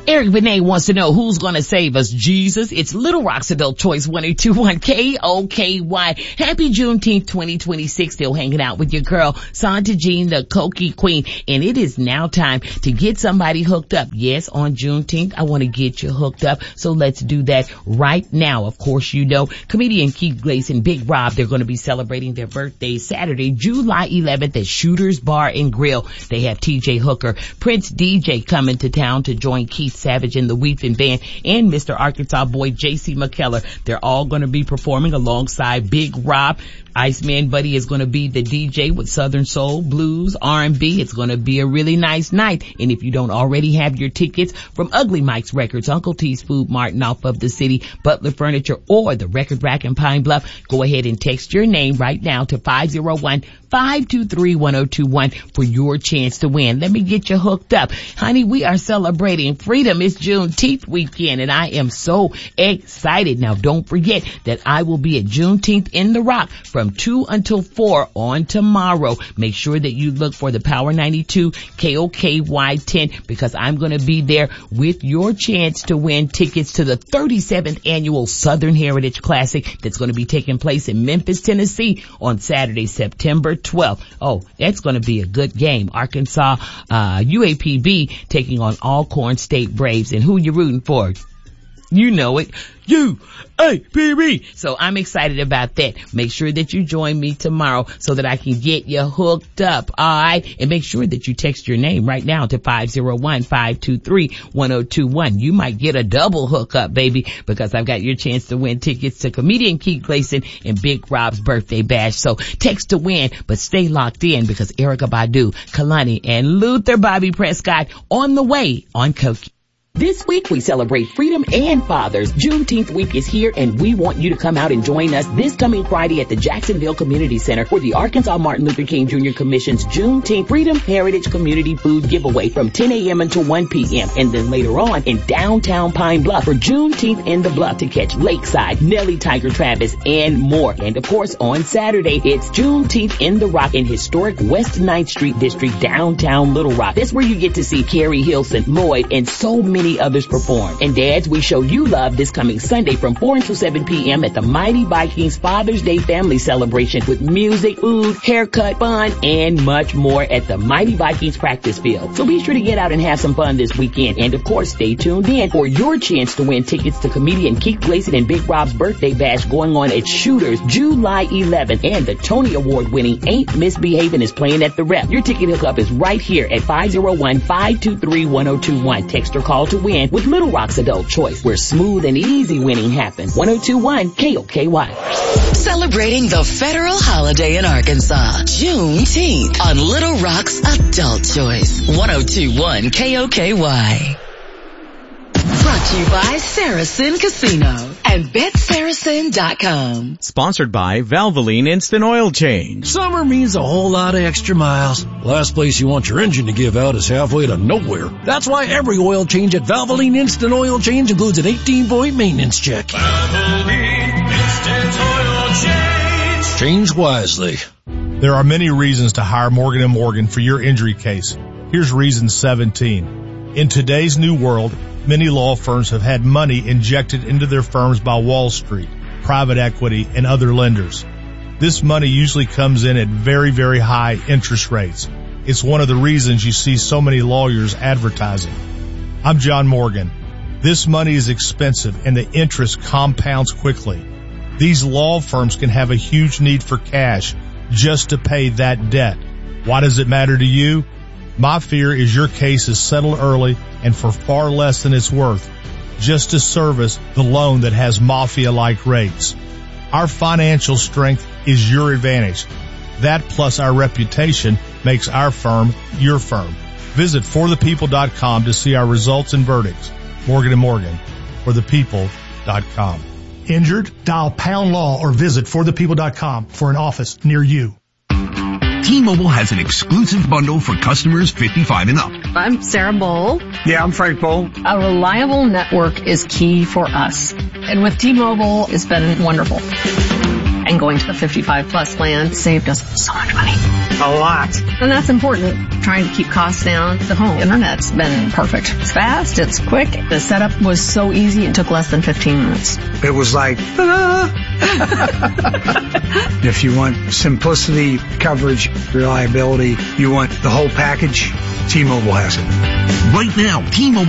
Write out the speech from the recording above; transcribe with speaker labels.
Speaker 1: Eric Benet wants to know who's going to save us. Jesus. It's Little Rock's Adult Choice 1021 KOKY. Happy Juneteenth 2026. Still hanging out with your girl, Santa Jean, the Cokie Queen. And it is now time to get somebody hooked up. Yes, on Juneteenth, I want to get you hooked up. So let's do that right now. Of course, you know, comedian Keith Gleason, Big Rob, they're going to be celebrating their birthday Saturday, July 11th at Shooter's Bar and Grill. They have TJ Hooker, Prince DJ coming to town to join Keith Savage and the Weeping Band, and Mr. Arkansas boy JC McKellar. They're all going to be performing alongside Big Rob. Iceman Buddy is going to be the DJ with Southern Soul, Blues, R&B. It's going to be a really nice night. And if you don't already have your tickets from Ugly Mike's Records, Uncle T's Food Mart off of the city, Butler Furniture, or the Record Rack in Pine Bluff, go ahead and text your name right now to 501-523-1021 for your chance to win. Let me get you hooked up. Honey, we are celebrating freedom. It's Juneteenth weekend, and I am so excited. Now, don't forget that I will be at Juneteenth in the Rock from 2 until 4 on tomorrow. Make sure that you look for the Power 92 KOKY 10 because I'm going to be there with your chance to win tickets to the 37th annual Southern Heritage Classic that's going to be taking place in Memphis, Tennessee on Saturday, September 12th. Oh, that's going to be a good game. Arkansas, UAPB taking on Alcorn State Braves. And who you rooting for? You know it. UAPB. So I'm excited about that. Make sure that you join me tomorrow so that I can get you hooked up. All right. And make sure that you text your name right now to 501-523-1021. You might get a double hookup, baby, because I've got your chance to win tickets to comedian Keith Gleason and Big Rob's birthday bash. So text to win, but stay locked in because Erykah Badu, Kalani, and Luther Bobby Prescott on the way on Cokie. This week we celebrate freedom and fathers. Juneteenth week is here and we want you to come out and join us this coming Friday at the Jacksonville Community Center for the Arkansas Martin Luther King Jr. Commission's Juneteenth Freedom Heritage Community Food Giveaway from 10 a.m. until 1 p.m. And then later on in downtown Pine Bluff for Juneteenth in the Bluff to catch Lakeside, Nellie, Tiger Travis, and more. And of course on Saturday it's Juneteenth in the Rock in historic West 9th Street District, downtown Little Rock. That's where you get to see Carrie Hilson, Lloyd, and so many others perform. And dads, we show you love this coming Sunday from 4 until 7 p.m. at the Mighty Vikings Father's Day Family Celebration with music, food, haircut, fun, and much more at the Mighty Vikings practice field. So be sure to get out and have some fun this weekend. And of course, stay tuned in for your chance to win tickets to comedian Keith Gleason and Big Rob's birthday bash going on at Shooters July 11th. And the Tony Award winning Ain't Misbehaving is playing at the Rep. Your ticket hookup is right here at 501-523-1021. Text or call to win with Little Rock's Adult Choice, where smooth and easy winning happens. 1021 KOKY.
Speaker 2: Celebrating the federal holiday in Arkansas, Juneteenth on Little Rock's Adult Choice. 1021 KOKY. Brought to you by Saracen Casino and BetSaracen.com.
Speaker 3: Sponsored by Valvoline Instant Oil Change.
Speaker 4: Summer means a whole lot of extra miles. Last place you want your engine to give out is halfway to nowhere. That's why every oil change at Valvoline Instant Oil Change includes an 18-point maintenance check.
Speaker 5: Valvoline Instant Oil Change.
Speaker 4: Change wisely.
Speaker 6: There are many reasons to hire Morgan & Morgan for your injury case. Here's reason 17. In today's new world, many law firms have had money injected into their firms by Wall Street, private equity, and other lenders. This money usually comes in at very, very high interest rates. It's one of the reasons you see so many lawyers advertising. I'm John Morgan. This money is expensive and the interest compounds quickly. These law firms can have a huge need for cash just to pay that debt. Why does it matter to you? My fear is your case is settled early and for far less than it's worth, just to service the loan that has mafia-like rates. Our financial strength is your advantage. That plus our reputation makes our firm your firm. Visit forthepeople.com to see our results and verdicts. Morgan & Morgan, forthepeople.com.
Speaker 7: Injured? Dial pound law or visit forthepeople.com for an office near you.
Speaker 8: T-Mobile has an exclusive bundle for customers 55 and up.
Speaker 9: I'm Sarah Bowl.
Speaker 10: Yeah, I'm Frank Bowl.
Speaker 9: A reliable network is key for us. And with T-Mobile, it's been wonderful. And going to the 55 plus plan saved us so much money.
Speaker 10: A lot.
Speaker 9: And that's important. Trying to keep costs down. The home internet's been perfect. It's fast, it's quick. The setup was so easy, it took less than 15 minutes.
Speaker 10: It was like, if you want simplicity, coverage, reliability, you want the whole package, T-Mobile has it.
Speaker 8: Right now, T-Mobile